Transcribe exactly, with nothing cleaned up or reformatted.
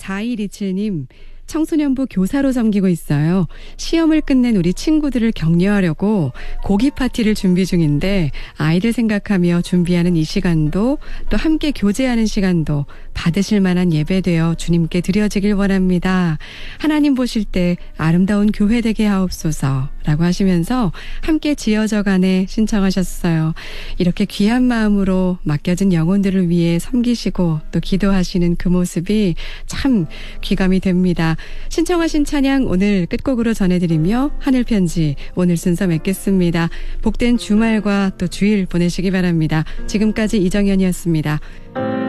사일이칠님, 청소년부 교사로 섬기고 있어요. 시험을 끝낸 우리 친구들을 격려하려고 고기 파티를 준비 중인데 아이들 생각하며 준비하는 이 시간도 또 함께 교제하는 시간도 받으실 만한 예배되어 주님께 드려지길 원합니다. 하나님 보실 때 아름다운 교회 되게 하옵소서 라고 하시면서 함께 지어져가네 신청하셨어요. 이렇게 귀한 마음으로 맡겨진 영혼들을 위해 섬기시고 또 기도하시는 그 모습이 참 귀감이 됩니다. 신청하신 찬양 오늘 끝곡으로 전해드리며 하늘편지 오늘 순서 맺겠습니다. 복된 주말과 또 주일 보내시기 바랍니다. 지금까지 이정현이었습니다.